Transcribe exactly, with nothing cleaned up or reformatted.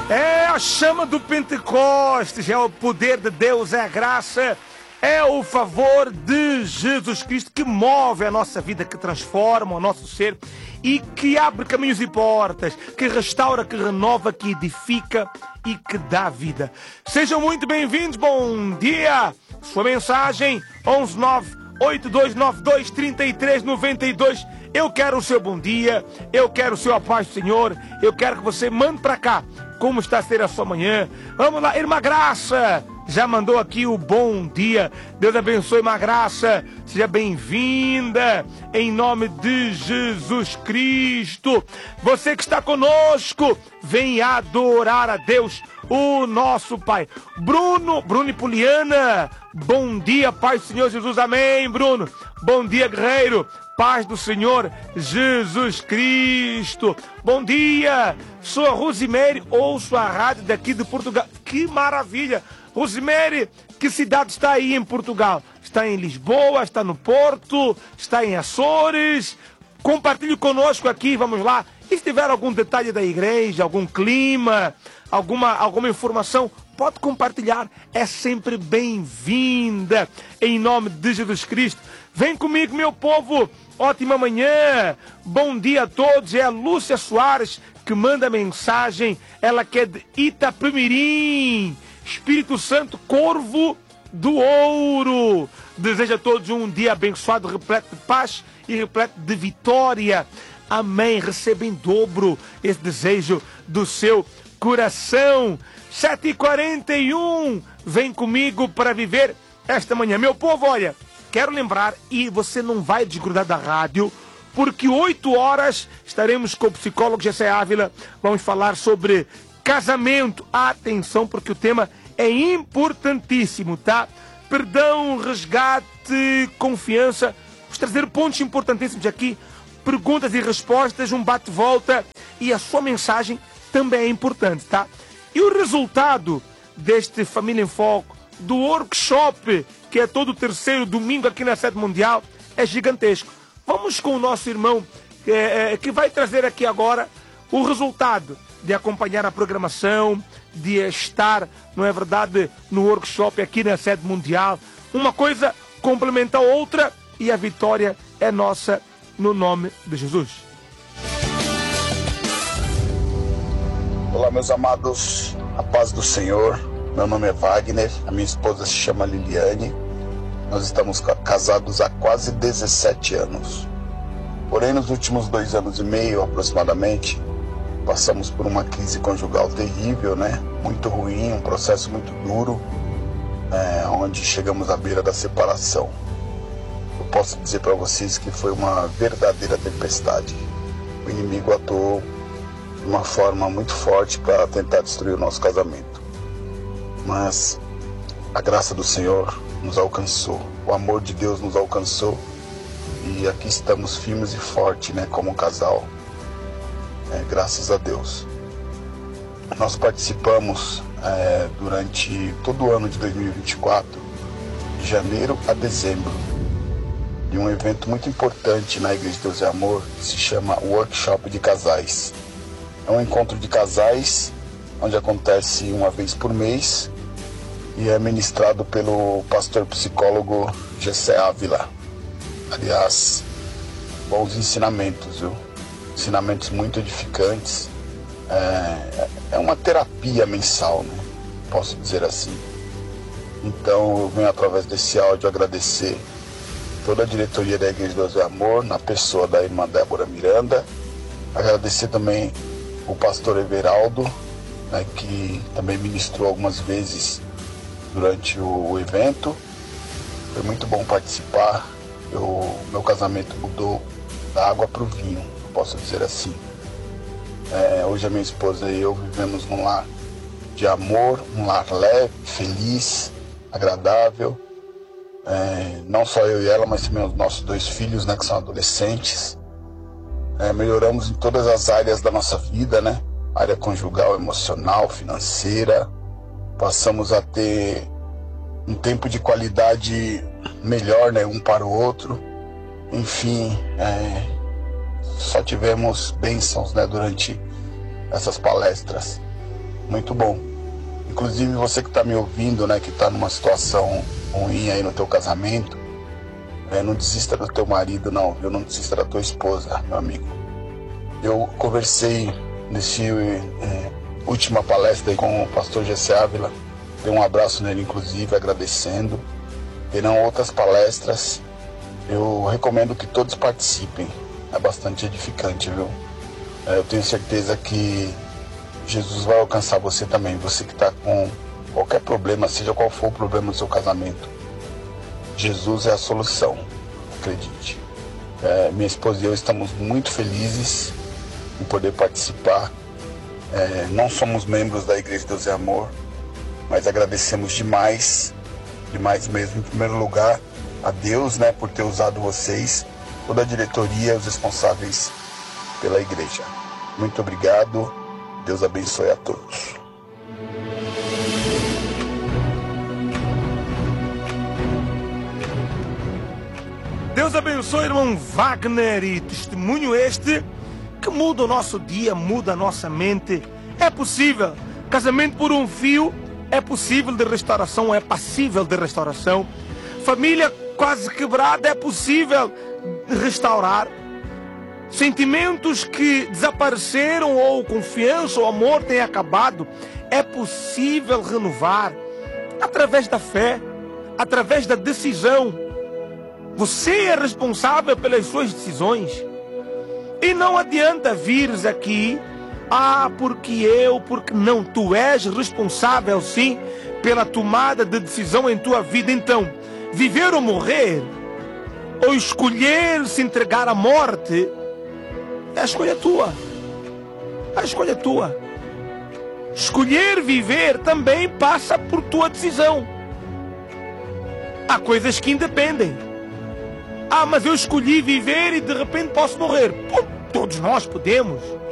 É a chama do Pentecostes, é o poder de Deus, é a graça, é o favor de Jesus Cristo que move a nossa vida, que transforma o nosso ser e que abre caminhos e portas, que restaura, que renova, que edifica e que dá vida. Sejam muito bem-vindos, bom dia! Sua mensagem onze nove oito dois nove dois três três nove dois. Eu quero o seu bom dia, eu quero o seu a paz do Senhor, eu quero que você mande para cá como está a ser a sua manhã. Vamos lá, irmã Graça já mandou aqui o bom dia. Deus abençoe, irmã Graça, seja bem-vinda em nome de Jesus Cristo. Você que está conosco, vem adorar a Deus, o nosso Pai. Bruno, Bruno e Poliana, bom dia, Pai do Senhor Jesus, amém, Bruno. Bom dia, guerreiro, paz do Senhor Jesus Cristo. Bom dia, sou a Rosemary, ouço a rádio daqui de Portugal. Que maravilha! Rosemary, que cidade está aí em Portugal? Está em Lisboa, está no Porto, está em Açores? Compartilhe conosco aqui, vamos lá. E se tiver algum detalhe da igreja, algum clima, alguma, alguma informação, pode compartilhar, é sempre bem-vinda, em nome de Jesus Cristo. Vem comigo, meu povo, ótima manhã, bom dia a todos. É a Lúcia Soares que manda mensagem, ela que é de Itapemirim, Espírito Santo, Corvo do Ouro. Deseja a todos um dia abençoado, repleto de paz e repleto de vitória. Amém, receba em dobro esse desejo do seu coração. sete e quarenta e um, vem comigo para viver esta manhã. Meu povo, olha, quero lembrar, e você não vai desgrudar da rádio, porque oito horas estaremos com o psicólogo Gessé Ávila. Vamos falar sobre casamento. Atenção, porque o tema é importantíssimo, tá? Perdão, resgate, confiança. Vamos trazer pontos importantíssimos aqui. Perguntas e respostas, um bate-volta. E a sua mensagem também é importante, tá? E o resultado deste Família em Foco, do workshop, que é todo o terceiro domingo aqui na Sede Mundial, é gigantesco. Vamos com o nosso irmão, é, é, que vai trazer aqui agora o resultado de acompanhar a programação, de estar, não é verdade, no workshop aqui na Sede Mundial. Uma coisa complementa a outra e a vitória é nossa no nome de Jesus. Olá, meus amados, a paz do Senhor. Meu nome é Wagner, a minha esposa se chama Liliane. Nós estamos casados há quase dezessete anos. Porém, nos últimos dois anos e meio, aproximadamente, passamos por uma crise conjugal terrível, né? Muito ruim, um processo muito duro, é, onde chegamos à beira da separação. Eu posso dizer para vocês que foi uma verdadeira tempestade. O inimigo atuou de uma forma muito forte para tentar destruir o nosso casamento. Mas a graça do Senhor nos alcançou, o amor de Deus nos alcançou e aqui estamos firmes e fortes, né, como um casal, é, graças a Deus. Nós participamos é, durante todo o ano de dois mil e vinte e quatro, de janeiro a dezembro, de um evento muito importante na Igreja de Deus é Amor, que se chama Workshop de Casais. É um encontro de casais, onde acontece uma vez por mês, e é ministrado pelo pastor psicólogo Gessé Ávila. Aliás, bons ensinamentos, viu? Ensinamentos muito edificantes. É, é uma terapia mensal, né? Posso dizer assim. Então eu venho através desse áudio agradecer toda a diretoria da Igreja de Deus é Amor, na pessoa da irmã Débora Miranda. Agradecer também o pastor Everaldo, né, que também ministrou algumas vezes durante o, o evento. Foi muito bom participar. Eu, meu casamento mudou da água para o vinho, eu posso dizer assim. É, hoje a minha esposa e eu vivemos num lar de amor, um lar leve, feliz, agradável. É, não só eu e ela, mas também os nossos dois filhos, né, que são adolescentes. É, melhoramos em todas as áreas da nossa vida, né? Área conjugal, emocional, financeira. Passamos a ter um tempo de qualidade melhor, né, um para o outro. Enfim, é, só tivemos bênçãos, né, durante essas palestras. muito bom. Inclusive você que está me ouvindo, né, que está numa situação ruim aí no teu casamento, é, não desista do teu marido não, viu? Não desista da tua esposa, meu amigo. Eu conversei nesse é, última palestra aí com o pastor Jesse Ávila, dei um abraço nele inclusive, agradecendo. Terão outras palestras, eu recomendo que todos participem, é bastante edificante, viu? É, eu tenho certeza que Jesus vai alcançar você também, você que está com qualquer problema, seja qual for o problema do seu casamento. Jesus é a solução, acredite. É, minha esposa e eu estamos muito felizes em poder participar. É, não somos membros da Igreja Deus é Amor, mas agradecemos demais, demais mesmo, em primeiro lugar, a Deus, né, por ter usado vocês, toda a diretoria, os responsáveis pela igreja. Muito obrigado, Deus abençoe a todos. Deus abençoe, irmão Wagner, e testemunho este que muda o nosso dia, muda a nossa mente. É possível. Casamento por um fio é possível de restauração, é passível de restauração. Família quase quebrada é possível restaurar. Sentimentos que desapareceram ou confiança ou amor têm acabado, é possível renovar através da fé, através da decisão. Você é responsável pelas suas decisões. E não adianta vires aqui, ah, porque eu, porque não. Tu és responsável, sim, pela tomada de decisão em tua vida. Então, viver ou morrer, ou escolher se entregar à morte, é a escolha tua. A escolha tua. Escolher viver também passa por tua decisão. Há coisas que independem. Ah, mas eu escolhi viver e de repente posso morrer. Pô, todos nós podemos.